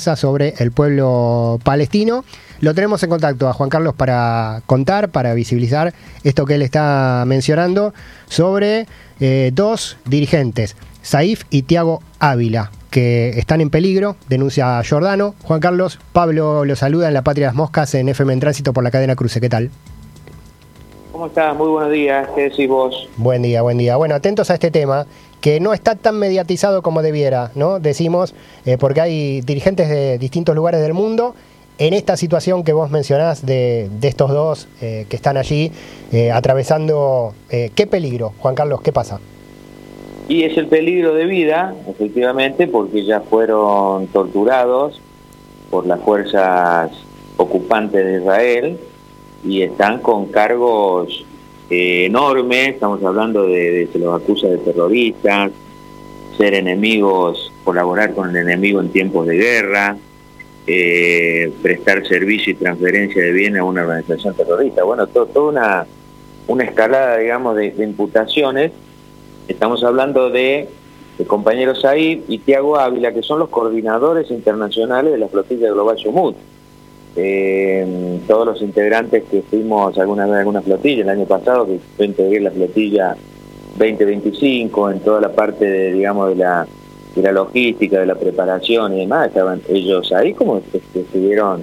Gaza sobre el pueblo palestino. Lo tenemos en contacto a Juan Carlos para contar, para visibilizar esto que él está mencionando sobre dos dirigentes, Saif y Tiago Ávila, que están en peligro, denuncia Giordano. Juan Carlos, Pablo lo saluda en La Patria de las Moscas en FM en Tránsito por la cadena Cruce. ¿Qué tal? ¿Cómo estás? Muy buenos días. ¿Qué decís vos? Buen día, buen día. Bueno, atentos a este tema, que no está tan mediatizado como debiera, ¿no? Decimos, porque hay dirigentes de distintos lugares del mundo en esta situación que vos mencionás de estos dos que están allí atravesando. ¿Qué peligro, Juan Carlos? ¿Qué pasa? Y es el peligro de vida, efectivamente, porque ya fueron torturados por las fuerzas ocupantes de Israel y están con cargos enormes. Estamos hablando de se los acusa de terroristas, ser enemigos, colaborar con el enemigo en tiempos de guerra, prestar servicio y transferencia de bienes a una organización terrorista. Bueno, toda una escalada, digamos, de imputaciones. Estamos hablando de compañeros Saif y Tiago Ávila, que son los coordinadores internacionales de la flotilla Global Sumut. Todos los integrantes que fuimos alguna vez a alguna flotilla, el año pasado que yo integré la flotilla 2025, en toda la parte de, digamos, de la logística, de la preparación y demás, estaban ellos ahí, como estuvieron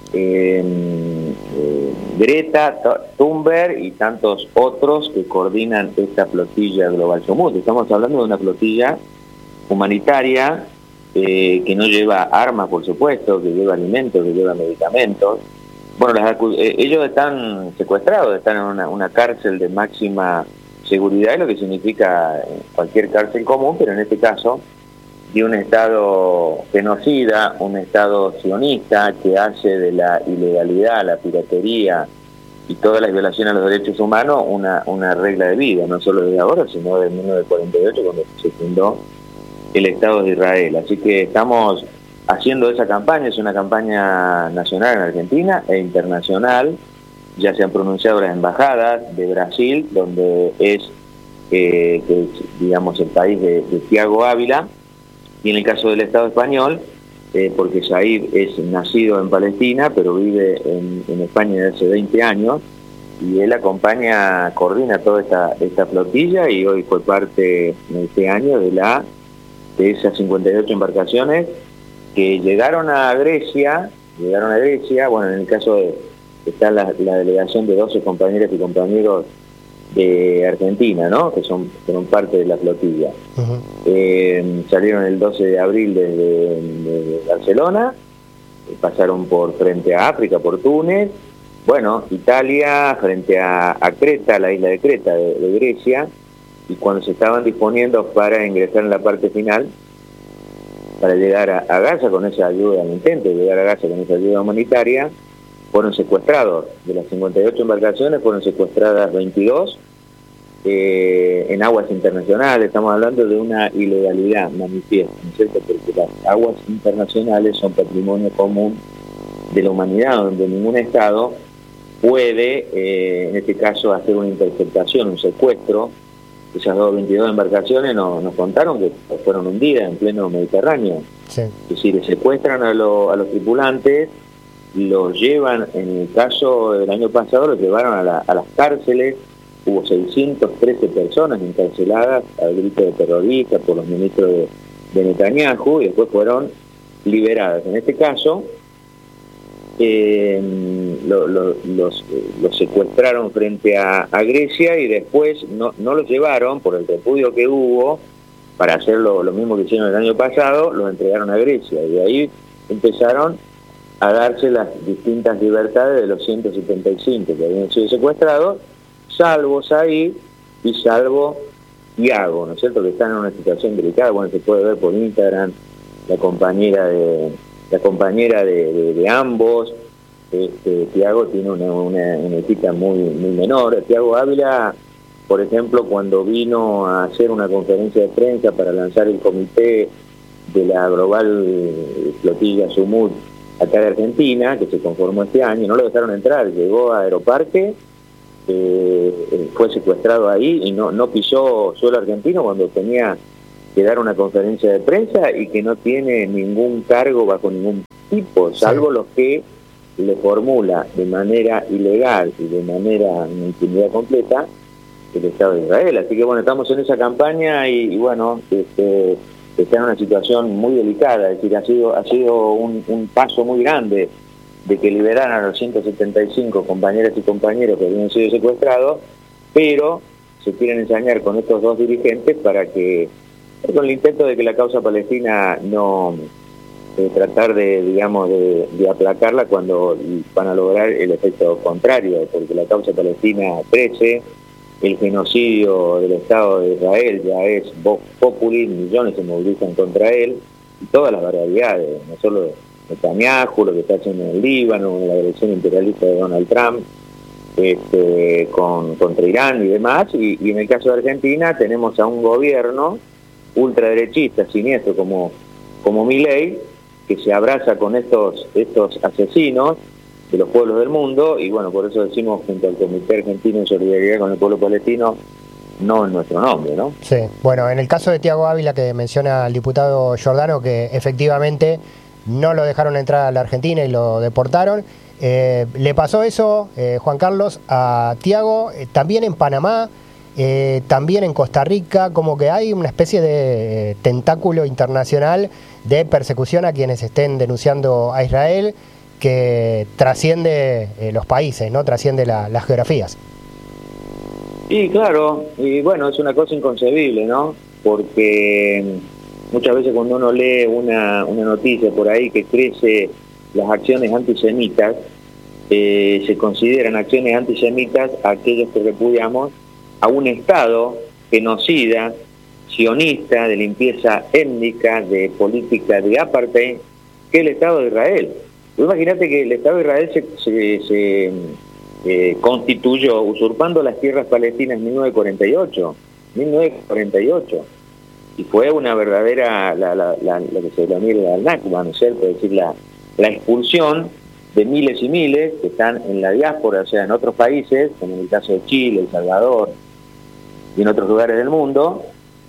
Greta Thunberg y tantos otros que coordinan esta flotilla Global Sumut. Estamos hablando de una flotilla humanitaria que no lleva armas, por supuesto, que lleva alimentos, que lleva medicamentos. Bueno, ellos están secuestrados, están en una cárcel de máxima seguridad, lo que significa cualquier cárcel común, pero en este caso de un Estado genocida, un Estado sionista que hace de la ilegalidad, la piratería y todas las violaciones a los derechos humanos una regla de vida, no solo desde ahora, sino desde 1948, cuando se fundó el Estado de Israel. Así que estamos haciendo esa campaña, es una campaña nacional en Argentina e internacional. Ya se han pronunciado las embajadas de Brasil, donde es, digamos, el país de Tiago Ávila, y en el caso del Estado español, porque Saif es nacido en Palestina, pero vive en España desde hace 20 años, y él coordina toda esta flotilla, y hoy fue parte en este año de esas 58 embarcaciones que llegaron a Grecia. Bueno, en el caso está la delegación de 12 compañeras y compañeros de Argentina, ¿no? Que fueron parte de la flotilla. Uh-huh. Salieron el 12 de abril desde Barcelona, pasaron por frente a África, por Túnez, bueno, Italia, frente a Creta, la isla de Creta de Grecia, y cuando se estaban disponiendo para ingresar en la parte final, para llegar a Gaza con esa ayuda, el intento de llegar a Gaza con esa ayuda humanitaria, fueron secuestrados. De las 58 embarcaciones fueron secuestradas 22 en aguas internacionales. Estamos hablando de una ilegalidad manifiesta, ¿no es cierto? Porque las aguas internacionales son patrimonio común de la humanidad, donde ningún Estado puede, en este caso, hacer una interceptación, un secuestro. Esas 22 embarcaciones nos contaron que fueron hundidas en pleno Mediterráneo. Sí. Es decir, secuestran a los tripulantes, los llevan, en el caso del año pasado, los llevaron a las cárceles. Hubo 613 personas encarceladas al grito de terroristas por los ministros de Netanyahu, y después fueron liberadas. En este caso, los secuestraron frente a Grecia, y después no los llevaron por el repudio que hubo para hacer lo mismo que hicieron el año pasado, los entregaron a Grecia, y de ahí empezaron a darse las distintas libertades de los 175 que habían sido secuestrados, salvo Saif y salvo Tiago, ¿no es cierto?, que están en una situación delicada. Bueno, se puede ver por Instagram la compañera de ambos. Tiago tiene una hijita muy menor. Tiago Ávila, por ejemplo, cuando vino a hacer una conferencia de prensa para lanzar el comité de la Global Flotilla Sumut acá de Argentina, que se conformó este año, no lo dejaron entrar, llegó a Aeroparque, fue secuestrado ahí y no pisó suelo argentino cuando tenía que dar una conferencia de prensa y que no tiene ningún cargo bajo ningún tipo, salvo los que le formula de manera ilegal y de manera en impunidad completa el Estado de Israel. Así que bueno, estamos en esa campaña y bueno, está en una situación muy delicada, es decir, ha sido un paso muy grande de que liberaran a los 175 compañeras y compañeros que habían sido secuestrados, pero se quieren ensañar con estos dos dirigentes para que, con el intento de que la causa palestina no tratar de, digamos, de aplacarla cuando van a lograr el efecto contrario, porque la causa palestina crece, el genocidio del Estado de Israel ya es vox populi, millones se movilizan contra él, y todas las barbaridades, no solo Netanyahu, lo que está haciendo en el Líbano, la agresión imperialista de Donald Trump, contra Irán y demás, y en el caso de Argentina tenemos a un gobierno ultraderechista, siniestro como Milei, que se abraza con estos asesinos de los pueblos del mundo, y bueno, por eso decimos junto al Comité Argentino de Solidaridad con el Pueblo Palestino, no en nuestro nombre, ¿no? Sí, bueno, en el caso de Thiago Ávila, que menciona el diputado Giordano, que efectivamente no lo dejaron entrar a la Argentina y lo deportaron, le pasó eso, Juan Carlos, a Thiago, también en Panamá, también en Costa Rica, como que hay una especie de tentáculo internacional de persecución a quienes estén denunciando a Israel, que trasciende los países, ¿no? Trasciende las geografías. Sí, claro, y bueno, es una cosa inconcebible, ¿no? Porque muchas veces cuando uno lee una noticia por ahí que crece las acciones antisemitas, se consideran acciones antisemitas aquellos que repudiamos a un Estado genocida, sionista, de limpieza étnica, de política de apartheid, que es el Estado de Israel. Imagínate que el Estado de Israel se constituyó usurpando las tierras palestinas en 1948, y fue una verdadera, lo que se denomina la Nakba, ¿no es cierto? Es decir, la expulsión de miles y miles que están en la diáspora, o sea, en otros países, como en el caso de Chile, El Salvador y en otros lugares del mundo,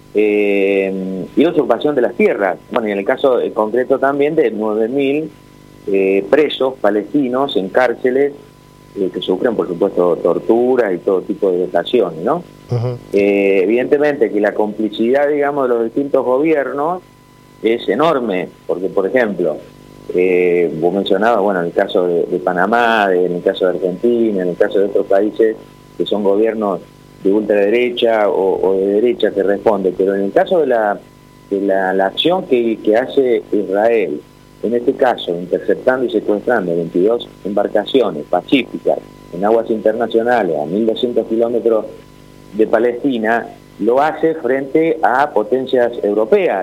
y la usurpación de las tierras. Bueno, y en el caso concreto también de 9.000 presos palestinos en cárceles que sufren, por supuesto, torturas y todo tipo de vejaciones, ¿no? Uh-huh. Evidentemente que la complicidad, digamos, de los distintos gobiernos es enorme, porque, por ejemplo, vos mencionabas, bueno, en el caso de Panamá, en el caso de Argentina, en el caso de otros países que son gobiernos de ultraderecha o de derecha que responden, pero en el caso de la acción que hace Israel, en este caso interceptando y secuestrando 22 embarcaciones pacíficas en aguas internacionales a 1.200 kilómetros de Palestina, lo hace frente a potencias europeas,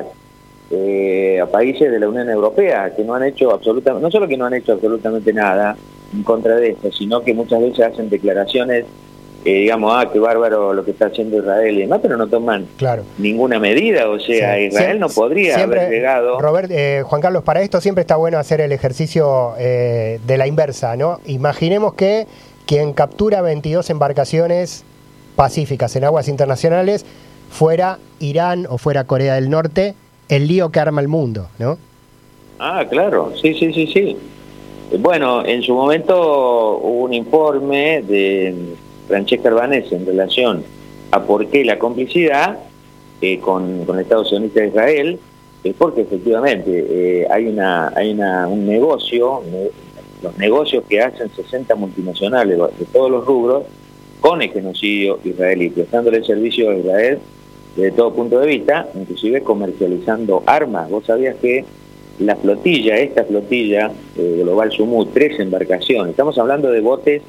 a países de la Unión Europea que no han hecho absolutamente, no solo que no han hecho absolutamente nada en contra de esto, sino que muchas veces hacen declaraciones, digamos, qué bárbaro lo que está haciendo Israel y demás, pero no toman ninguna medida, o sea, sí, Israel no podría haber llegado... Robert, Juan Carlos, para esto siempre está bueno hacer el ejercicio de la inversa, ¿no? Imaginemos que quien captura 22 embarcaciones pacíficas en aguas internacionales fuera Irán o fuera Corea del Norte, el lío que arma el mundo, ¿no? Claro, sí. Bueno, en su momento hubo un informe de Francesca Albanese en relación a por qué la complicidad con el Estado sionista de Israel, porque efectivamente hay un negocio, los negocios que hacen 60 multinacionales de todos los rubros con el genocidio israelí, prestándole el servicio a Israel desde todo punto de vista, inclusive comercializando armas. Vos sabías que esta flotilla Global Sumut, 3 embarcaciones, estamos hablando de botes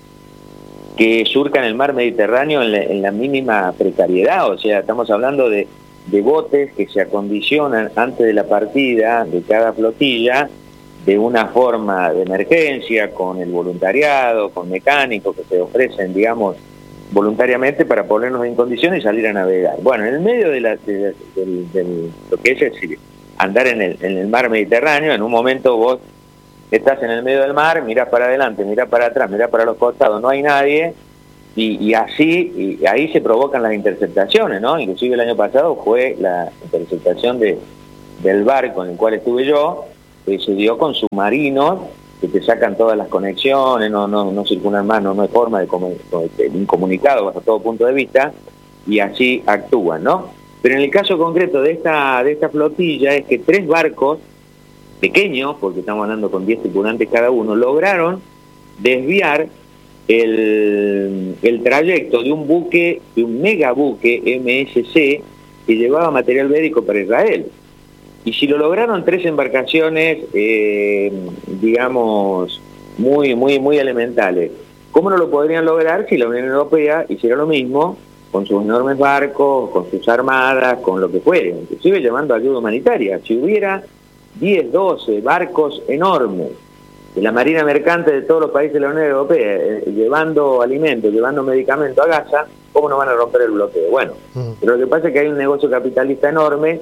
que surcan el mar Mediterráneo en la mínima precariedad, o sea, estamos hablando de botes que se acondicionan antes de la partida de cada flotilla de una forma de emergencia, con el voluntariado, con mecánicos que se ofrecen, digamos, voluntariamente para ponernos en condiciones y salir a navegar. Bueno, en el medio de lo que es decir, andar en el mar Mediterráneo, en un momento vos estás en el medio del mar, mirás para adelante, mirás para atrás, mirás para los costados, no hay nadie, y ahí se provocan las interceptaciones, ¿no? Inclusive el año pasado fue la interceptación del barco en el cual estuve yo, que se dio con submarinos que te sacan todas las conexiones, no circulan más, no hay forma de incomunicado bajo todo punto de vista, y así actúan, ¿no? Pero en el caso concreto de esta flotilla es que 3 barcos pequeños, porque estamos hablando con 10 tripulantes cada uno, lograron desviar el trayecto de un buque, de un megabuque MSC que llevaba material bélico para Israel. Y si lo lograron 3 embarcaciones, digamos, muy elementales, ¿cómo no lo podrían lograr si la Unión Europea hiciera lo mismo con sus enormes barcos, con sus armadas, con lo que fuere, inclusive llevando ayuda humanitaria? Si hubiera 10, 12 barcos enormes de la Marina Mercante de todos los países de la Unión Europea, llevando alimentos, llevando medicamentos a Gaza, ¿cómo no van a romper el bloqueo? Bueno, pero lo que pasa es que hay un negocio capitalista enorme,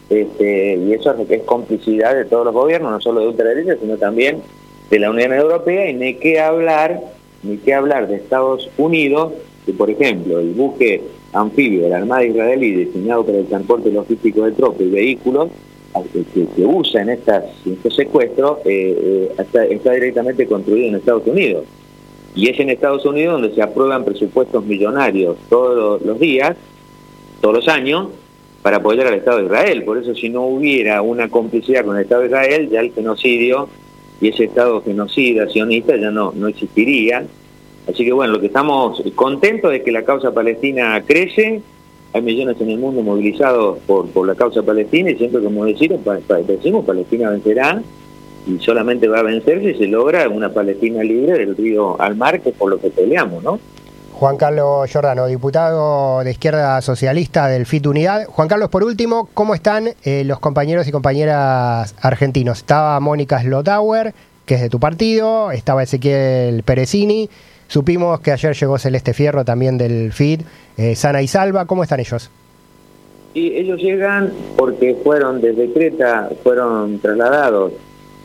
y eso es complicidad de todos los gobiernos, no solo de ultraderecha, sino también de la Unión Europea, y ni qué hablar de Estados Unidos, que por ejemplo el buque anfibio de la Armada israelí diseñado para el transporte logístico de tropas y vehículos que usa en estos secuestros está directamente construido en Estados Unidos, y es en Estados Unidos donde se aprueban presupuestos millonarios todos los días, todos los años, para apoyar al Estado de Israel. Por eso, si no hubiera una complicidad con el Estado de Israel, ya el genocidio y ese Estado genocida, sionista, ya no existiría. Así que bueno, lo que estamos contentos es que la causa palestina crece, hay millones en el mundo movilizados por la causa palestina, y siempre, como decimos, Palestina vencerá, y solamente va a vencer si se logra una Palestina libre del río al mar, que es por lo que peleamos, ¿no? Juan Carlos Giordano, diputado de Izquierda Socialista del FIT Unidad. Juan Carlos, por último, ¿cómo están los compañeros y compañeras argentinos? Estaba Mónica Slotauer, que es de tu partido, estaba Ezequiel Peresini, supimos que ayer llegó Celeste Fierro, también del FIT, sana y salva. ¿Cómo están ellos? Y ellos llegan porque desde Creta fueron trasladados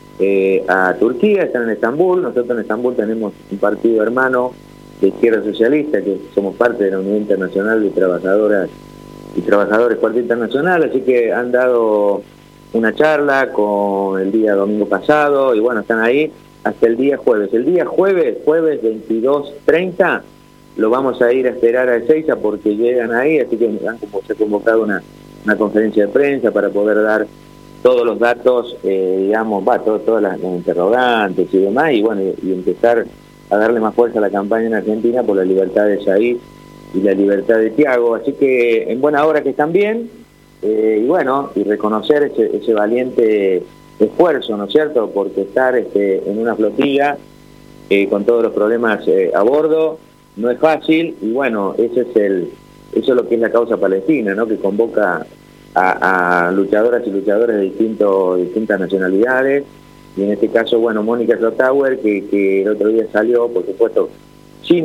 a Turquía, están en Estambul. Nosotros en Estambul tenemos un partido hermano de Izquierda Socialista, que somos parte de la Unión Internacional de Trabajadoras y Trabajadores Partido Internacional, así que han dado una charla con el día domingo pasado, y bueno, están ahí hasta el día jueves. El día jueves 22:30, lo vamos a ir a esperar a Ezeiza porque llegan ahí, así que se ha convocado una conferencia de prensa para poder dar todos los datos, todas las interrogantes y demás, y bueno, y empezar a darle más fuerza a la campaña en Argentina por la libertad de Said y la libertad de Tiago. Así que en buena hora que están bien, y reconocer ese valiente esfuerzo, ¿no es cierto?, porque estar en una flotilla con todos los problemas a bordo no es fácil, y bueno, eso es lo que es la causa palestina, ¿no?, que convoca a luchadoras y luchadores de distintas nacionalidades. Y en este caso, bueno, Mónica Slotauer, que el otro día salió, por supuesto, sin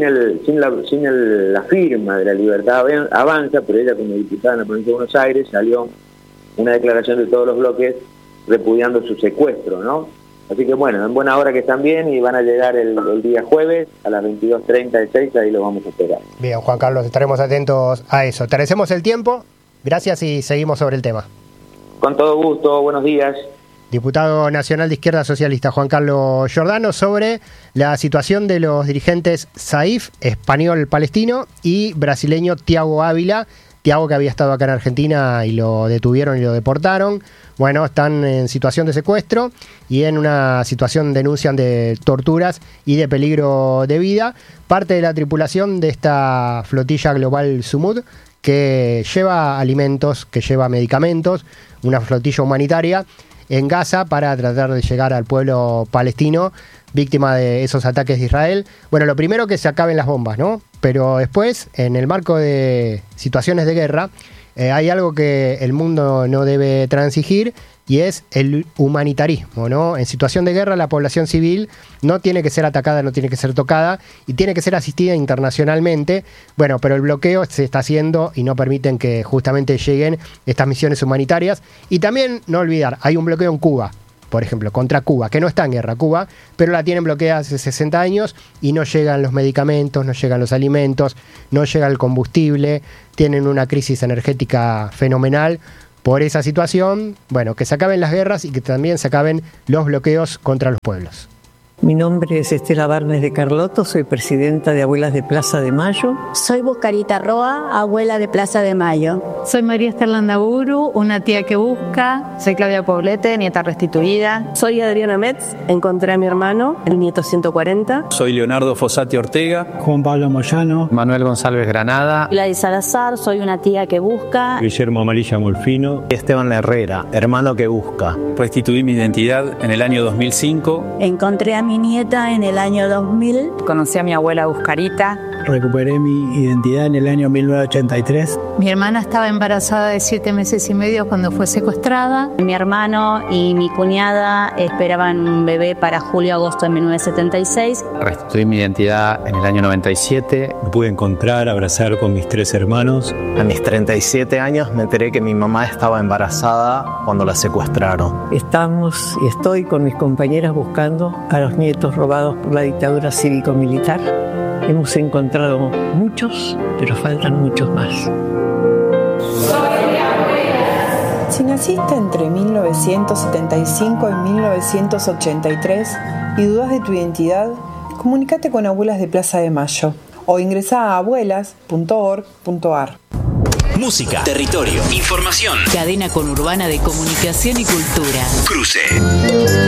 la firma de la Libertad Avanza, pero ella como diputada en la provincia de Buenos Aires salió una declaración de todos los bloques repudiando su secuestro, ¿no? Así que bueno, en buena hora que están bien, y van a llegar el día jueves a las 22:30 de Ezeiza, ahí lo vamos a esperar. Bien, Juan Carlos, estaremos atentos a eso. Te agradecemos el tiempo, gracias, y seguimos sobre el tema. Con todo gusto, buenos días. Diputado nacional de Izquierda Socialista, Juan Carlos Giordano, sobre la situación de los dirigentes Saif, español palestino, y brasileño Tiago Ávila. Tiago, que había estado acá en Argentina y lo detuvieron y lo deportaron. Bueno, están en situación de secuestro y en una situación, denuncian, de torturas y de peligro de vida. Parte de la tripulación de esta flotilla global Sumud, que lleva alimentos, que lleva medicamentos, una flotilla humanitaria en Gaza para tratar de llegar al pueblo palestino víctima de esos ataques de Israel. Bueno, lo primero, que se acaben las bombas, ¿no? Pero después, en el marco de situaciones de guerra, hay algo que el mundo no debe transigir, y es el humanitarismo, ¿no? En situación de guerra, la población civil no tiene que ser atacada, no tiene que ser tocada, y tiene que ser asistida internacionalmente. Bueno, pero el bloqueo se está haciendo y no permiten que justamente lleguen estas misiones humanitarias. Y también, no olvidar, hay un bloqueo en Cuba, por ejemplo, contra Cuba, que no está en guerra Cuba, pero la tienen bloqueada hace 60 años y no llegan los medicamentos, no llegan los alimentos, no llega el combustible, tienen una crisis energética fenomenal por esa situación. Bueno, que se acaben las guerras y que también se acaben los bloqueos contra los pueblos. Mi nombre es Estela Barnes de Carlotto, soy presidenta de Abuelas de Plaza de Mayo. Soy Buscarita Roa, abuela de Plaza de Mayo. Soy María Esther Landaburu, una tía que busca. Soy Claudia Poblete, nieta restituida. Soy Adriana Metz, encontré a mi hermano, el nieto 140. Soy Leonardo Fossati Ortega. Juan Pablo Moyano. Manuel González Granada. Gladys Salazar, soy una tía que busca. Guillermo Amarilla Molfino. Esteban Herrera, hermano que busca. Restituí mi identidad en el año 2005. Encontré a mi nieta en el año 2000. Conocí a mi abuela Buscarita. Recuperé mi identidad en el año 1983. Mi hermana estaba embarazada de 7 meses y medio cuando fue secuestrada. Mi hermano y mi cuñada esperaban un bebé para julio-agosto de 1976. Restituí mi identidad en el año 97. Me pude encontrar, abrazar con mis 3 hermanos. A mis 37 años me enteré que mi mamá estaba embarazada cuando la secuestraron. Estamos y estoy con mis compañeras buscando a los nietos robados por la dictadura cívico-militar. Hemos encontrado muchos, pero faltan muchos más. Si naciste entre 1975 y 1983 y dudas de tu identidad, comunícate con Abuelas de Plaza de Mayo o ingresá a abuelas.org.ar. Música, territorio, información. Cadena conurbana de comunicación y cultura. Cruce.